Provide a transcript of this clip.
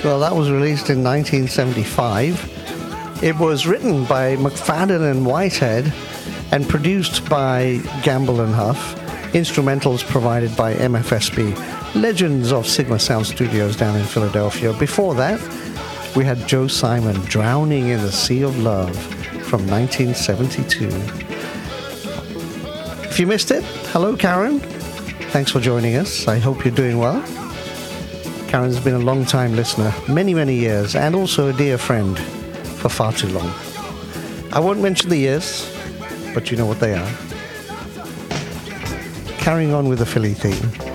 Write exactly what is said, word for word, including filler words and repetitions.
Well, that was released in nineteen seventy-five. It was written by McFadden and Whitehead and produced by Gamble and Huff. Instrumentals provided by M F S B, legends of Sigma Sound Studios down in Philadelphia. Before that, we had Joe Simon, Drowning in the Sea of Love from nineteen seventy-two. If you missed it, hello Karen. Thanks for joining us. I hope you're doing well. Karen's been a long-time listener, many, many years, and also a dear friend for far too long. I won't mention the years, but you know what they are. Carrying on with the Philly theme.